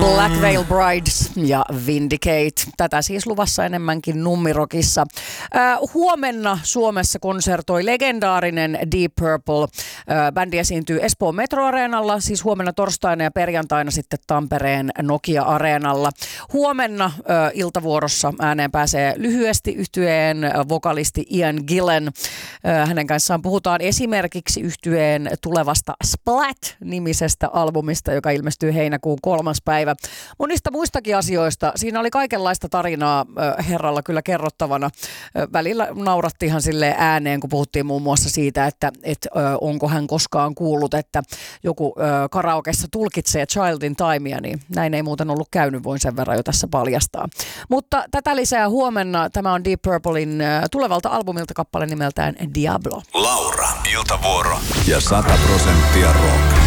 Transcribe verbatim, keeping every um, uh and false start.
Black Veil Brides ja Vindicate. Tätä siis luvassa enemmänkin Nummirokissa. Äh, huomenna Suomessa konsertoi legendaarinen Deep Purple. Äh, bändi esiintyy Espoon Metro-areenalla, siis huomenna torstaina ja perjantaina sitten Tampereen Nokia-areenalla. Huomenna äh, iltavuorossa ääneen pääsee lyhyesti yhtyeen vokalisti Ian Gillan. Äh, hänen kanssaan puhutaan esimerkiksi yhtyeen tulevasta Splat-nimisestä albumista, joka ilmestyy heinäkuun kolmas päivä. Monista muistakin asioista. Siinä oli kaikenlaista tarinaa äh, herralla kyllä kerrottavana. Äh, välillä naurattihan silleen ääneen, kun puhuttiin muun muassa siitä, että et, äh, onko hän koskaan kuullut, että joku äh, karaokessa tulkitsee Child in Timea, niin näin ei muuten ollut käynyt, voin sen verran jo tässä paljastaa. Mutta tätä lisää huomenna. Tämä on Deep Purplein äh, tulevalta albumilta kappale nimeltään Diablo. Laura, iltavuoro ja sata prosenttia rock.